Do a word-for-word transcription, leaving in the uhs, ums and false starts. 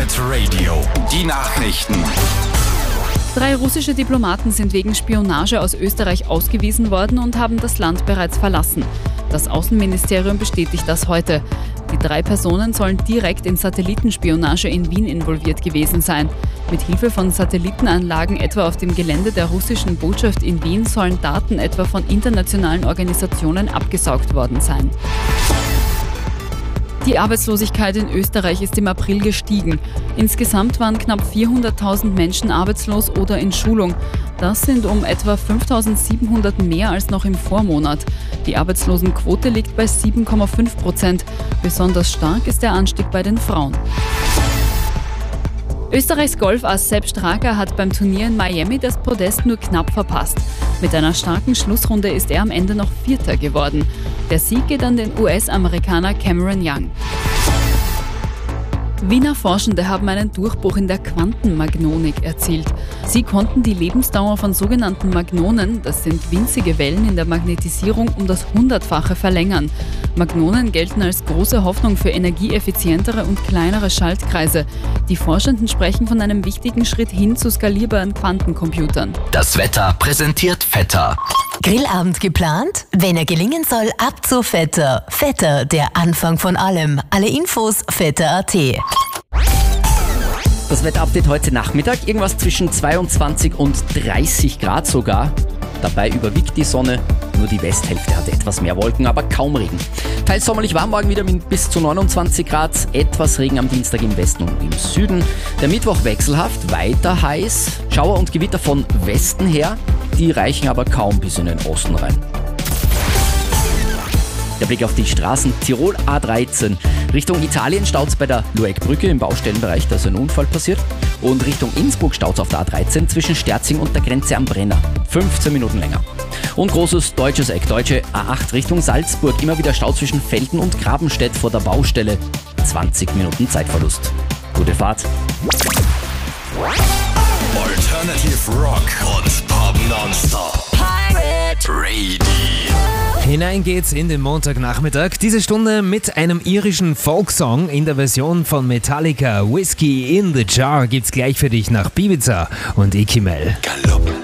Hit Radio. Die Nachrichten. Drei russische Diplomaten sind wegen Spionage aus Österreich ausgewiesen worden und haben das Land bereits verlassen. Das Außenministerium bestätigt das heute. Die drei Personen sollen direkt in Satellitenspionage in Wien involviert gewesen sein. Mit Hilfe von Satellitenanlagen etwa auf dem Gelände der russischen Botschaft in Wien sollen Daten etwa von internationalen Organisationen abgesaugt worden sein. Die Arbeitslosigkeit in Österreich ist im April gestiegen. Insgesamt waren knapp vierhunderttausend Menschen arbeitslos oder in Schulung. Das sind um etwa fünftausendsiebenhundert mehr als noch im Vormonat. Die Arbeitslosenquote liegt bei sieben Komma fünf Prozent. Besonders stark ist der Anstieg bei den Frauen. Österreichs Golfass Sepp Straka hat beim Turnier in Miami das Podest nur knapp verpasst. Mit einer starken Schlussrunde ist er am Ende noch Vierter geworden. Der Sieg geht an den U S-Amerikaner Cameron Young. Wiener Forschende haben einen Durchbruch in der Quantenmagnonik erzielt. Sie konnten die Lebensdauer von sogenannten Magnonen, das sind winzige Wellen in der Magnetisierung, um das Hundertfache verlängern. Magnonen gelten als große Hoffnung für energieeffizientere und kleinere Schaltkreise. Die Forschenden sprechen von einem wichtigen Schritt hin zu skalierbaren Quantencomputern. Das Wetter präsentiert Vetter. Grillabend geplant? Wenn er gelingen soll, ab zu Vetter. Vetter, der Anfang von allem. Alle Infos vetter punkt a t. Das Wetterupdate heute Nachmittag, irgendwas zwischen zweiundzwanzig und dreißig Grad sogar. Dabei überwiegt die Sonne, nur die Westhälfte hat etwas mehr Wolken, aber kaum Regen. Teils sommerlich warm, morgen wieder mit bis zu neunundzwanzig Grad, etwas Regen am Dienstag im Westen und im Süden. Der Mittwoch wechselhaft, weiter heiß, Schauer und Gewitter von Westen her, die reichen aber kaum bis in den Osten rein. Der Blick auf die Straßen, Tirol A dreizehn. Richtung Italien staut's bei der Lueckbrücke im Baustellenbereich, da ist ein Unfall passiert. Und Richtung Innsbruck staut's auf der A dreizehn zwischen Sterzing und der Grenze am Brenner. fünfzehn Minuten länger. Und großes deutsches Eck, deutsche A acht Richtung Salzburg. Immer wieder Stau zwischen Velden und Grabenstedt vor der Baustelle. zwanzig Minuten Zeitverlust. Gute Fahrt. Alternative Rock und Pop Nonstop. Pirate Radio. Hinein geht's in den Montagnachmittag. Diese Stunde mit einem irischen Folksong in der Version von Metallica. Whiskey in the Jar gibt's gleich für dich nach Ibiza und Ikimel. Galopp.